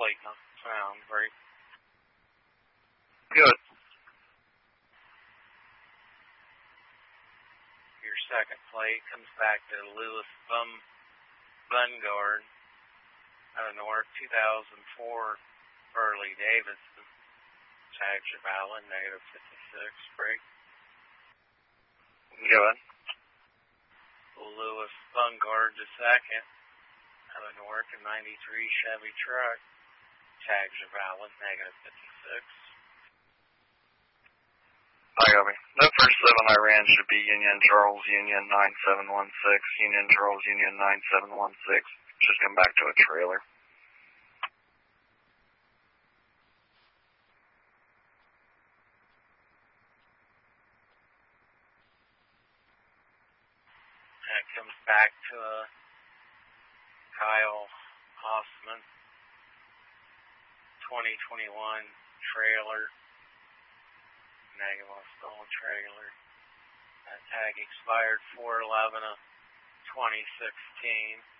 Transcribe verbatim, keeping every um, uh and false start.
plate not found, right? Good. Your second plate comes back to Lewis Bum Bungard out of Newark, two thousand four Burley Davidson. Tags are valid, negative fifty-six, break. Go ahead. Lewis Bungard the second out of Newark, a ninety-three Chevy truck. Tags are valid, negative fifty-six. I got me. That first seven I ran should be Union Charles Union nine seven one six, Union Charles Union nine seven one six. Just come back to a trailer. That comes back to a Kyle Hoffman twenty twenty-one trailer. Negative on stolen trailer. That tag expired four eleven of twenty sixteen.